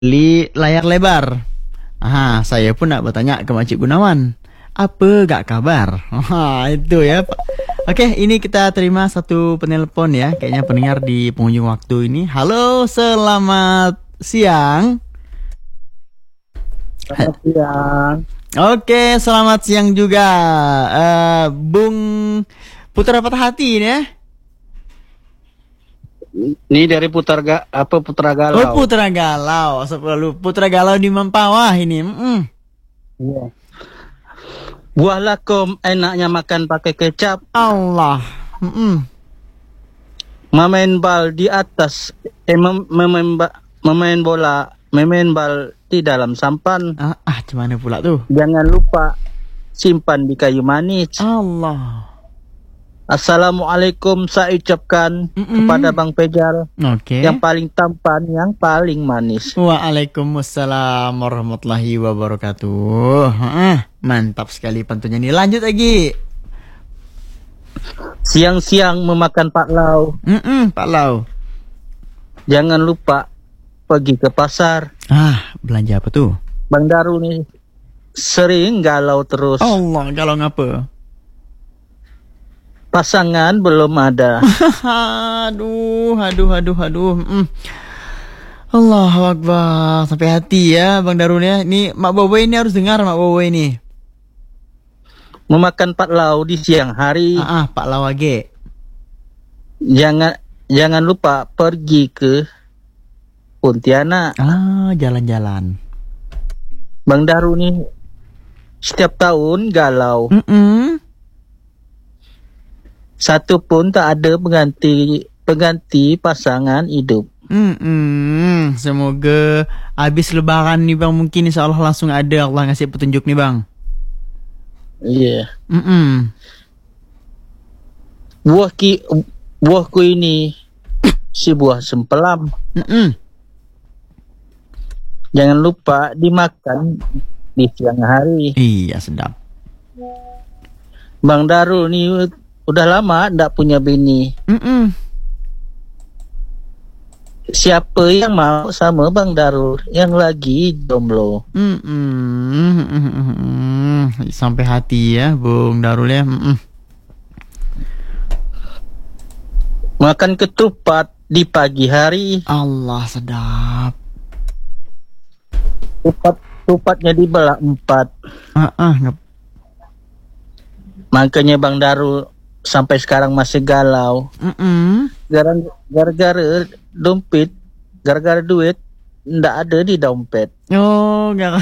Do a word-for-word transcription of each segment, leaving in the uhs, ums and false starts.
Beli layar lebar. Aha, saya pun nak bertanya ke Makcik Gunawan. Apa gak kabar? Ha, itu ya Pak. Okey, ini kita terima satu penelpon ya. Kayaknya pendengar di penghujung waktu ini. Halo, selamat siang. Selamat siang. Oke, selamat siang juga. Uh, Bung Putra Patah Hati ini ya. Ini dari Putar ga, apa Putra Galau. Oh, Putra Galau. Selalu Putra Galau di Mempawah ini. Mm. Iya. Buah lakom enaknya makan pakai kecap. Allah. Mm. Memain bal di atas, eh, mem memain, memain bola, memain bal di dalam sampan. Ah, ah gimana pula tuh? Jangan lupa simpan di kayu manis. Allah. Assalamualaikum saya ucapkan Mm-mm. kepada Bang Pejal. Oke. Yang paling tampan, yang paling manis. Waalaikumsalam warahmatullahi wabarakatuh. Ah, mantap sekali pantunnya nih. Lanjut lagi. Siang-siang memakan Pak Lau. Mm-mm, Pak Lau. Jangan lupa pergi ke pasar. Ah, belanja apa tuh? Bang Daru nih sering galau terus. Allah, galau ngapa? Pasangan belum ada. aduh, aduh, aduh, aduh. Mm. Allahu Akbar. Sampai hati ya Bang Darun ya. Ini Mak Bobo ini harus dengar Mak Bobo ini. Memakan Pak Lau di siang hari. Ah, ah Pak Lau age. Jangan jangan lupa pergi ke Pontianak. Ah, jalan-jalan. Bang Daru nih setiap tahun galau. Mm-mm. Satu pun tak ada pengganti pengganti pasangan hidup. Mm-mm. Semoga habis lebaran nih Bang, mungkin insya Allah langsung ada Allah ngasih petunjuk nih Bang. Iya. Yeah. Mm-mm. Buah ki buahku ini si buah sempelam. Mm-mm. Jangan lupa dimakan di siang hari. Iya, sedap. Bang Daru nih udah lama ndak punya bini. Mm-mm. Siapa yang mau sama Bang Daru yang lagi jomblo? Mm-mm. Sampai hati ya Bung Darul ya. Mm-mm. Makan ketupat di pagi hari. Allah, sedap. Tupat tupatnya dibelah empat. Ah, ah, ngap. Makanya Bang Daru sampai sekarang masih galau. Mm-mm. Gara-gara dompet, gara-gara duit ndak ada di dompet. Oh, enggak.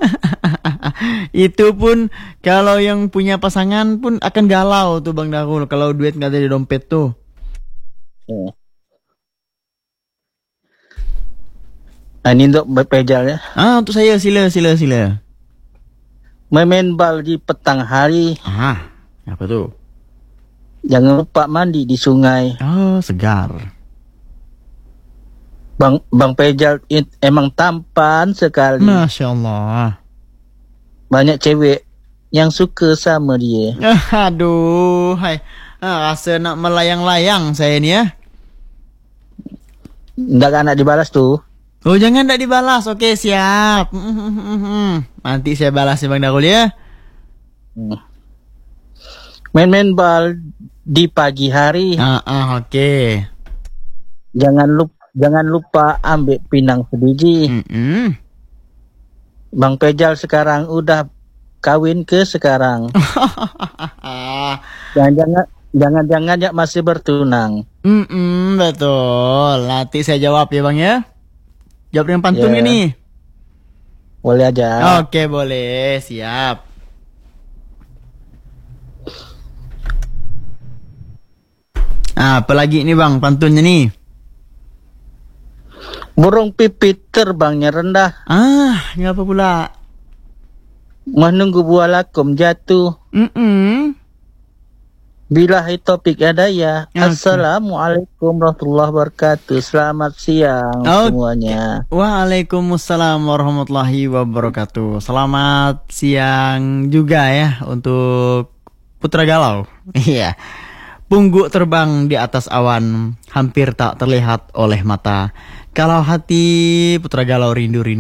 Itu pun kalau yang punya pasangan pun akan galau tuh Bang Darul kalau duit nggak ada di dompet tuh. Ya. Nah, ini untuk Pejal ya. Ah, untuk saya sila sila sila. Main bal di petang hari. Ah, apa tuh? Jangan lupa mandi di sungai. Oh, segar. Bang Bang Pejal it, emang tampan sekali. Masya Allah. Banyak cewek yang suka sama dia. Aduh, hai. Ah, rasa nak melayang-layang saya ni ya. Nggak nak dibalas tuh. Oh, jangan tak dibalas. Okey, siap. Nanti saya balas ya Bang Darul ya. Main-main bal di pagi hari. Ah, ah okey. Jangan lupa jangan lupa ambil pinang sebiji. Mm-mm. Bang Pejal sekarang udah kawin ke sekarang. Jangan-jangan jangan-jangan ya masih bertunang. Mm-mm, betul. Nanti saya jawab ya Bang ya. Jawab dengan pantun Yeah. ke nih? Boleh aja. Oke, boleh. Siap. Ah, apa lagi nih Bang pantunnya nih? Burung pipit terbangnya rendah. Ah, ngapa pula? Menunggu buah lakom jatuh. Mm-mm. Bilahi topik adaya. Okay. Assalamualaikum warahmatullahi wabarakatuh. Selamat siang Okay. semuanya. Waalaikumsalam warahmatullahi wabarakatuh. Selamat siang juga ya untuk Putra Galau. Iya. Pungguk terbang di atas awan, hampir tak terlihat oleh mata. Kalau hati Putra Galau rindu-rindu